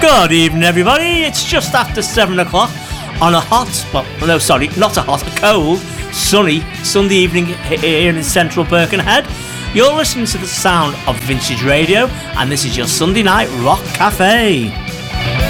Good evening, everybody. It's just after 7 o'clock on a hot, well, no, sorry, not a hot, a cold, sunny Sunday evening here in central Birkenhead. You're listening to the sound of Vintage Radio, and this is your Sunday Night Rock Cafe.